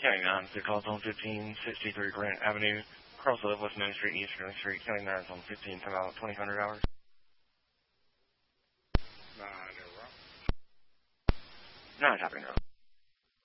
County 9, Sioux Falls on 1563 Grant Avenue, cross of West Main Street, East Sterling Street. County 9 is on 15, come out 2000 hours. 9, 9, happening now.